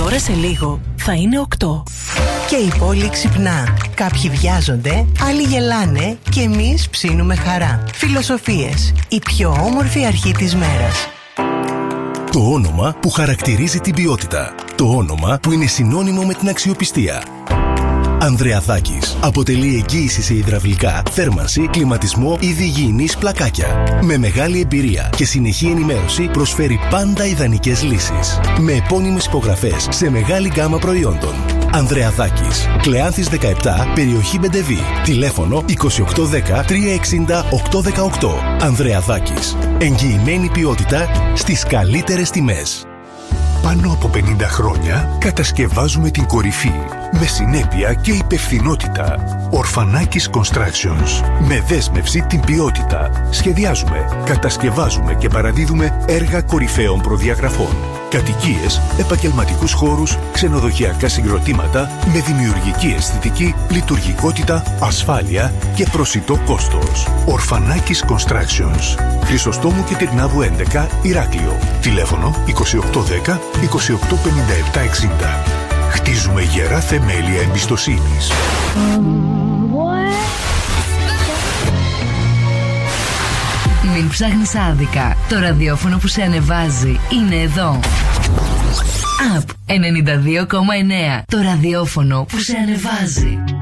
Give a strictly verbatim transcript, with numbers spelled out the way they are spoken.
ώρα σε λίγο θα είναι οκτώ. Και η πόλη ξυπνά. Κάποιοι βιάζονται, άλλοι γελάνε και εμείς ψήνουμε χαρά. Φιλοσοφίες. Η πιο όμορφη αρχή της μέρας. Το όνομα που χαρακτηρίζει την ποιότητα. Το όνομα που είναι συνώνυμο με την αξιοπιστία. Ανδρεαδάκης αποτελεί εγγύηση σε υδραυλικά, θέρμανση, κλιματισμό ή υγιεινής πλακάκια. Με μεγάλη εμπειρία και συνεχή ενημέρωση προσφέρει πάντα ιδανικές λύσεις. Με επώνυμες υπογραφές σε μεγάλη γκάμα προϊόντων. Ανδρεαδάκης, Κλεάνθης δεκαεπτά, περιοχή Μπεντεβή. Τηλέφωνο είκοσι οκτώ δέκα τριακόσια εξήντα οκτακόσια δεκαοκτώ. Ανδρεαδάκης. Εγγυημένη ποιότητα στις καλύτερες τιμές. Πάνω από πενήντα χρόνια κατασκευάζουμε την κορυφή με συνέπεια και υπευθυνότητα. Ορφανάκης Constructions. Με δέσμευση την ποιότητα. Σχεδιάζουμε, κατασκευάζουμε και παραδίδουμε έργα κορυφαίων προδιαγραφών. Κατοικίες, επαγγελματικούς χώρους, ξενοδοχειακά συγκροτήματα με δημιουργική αισθητική, λειτουργικότητα, ασφάλεια και προσιτό κόστος. Ορφανάκης Constructions. Χρυσοστόμου και Τυρνάβου έντεκα, Ηράκλειο. Τηλέφωνο είκοσι οκτώ δέκα είκοσι οκτώ πενήντα επτά εξήντα. Χτίζουμε γερά θεμέλια εμπιστοσύνης. Μην ψάχνεις άδικα. Το ραδιόφωνο που σε ανεβάζει είναι εδώ. Απ ενενήντα δύο κόμμα εννέα. Το ραδιόφωνο που σε ανεβάζει.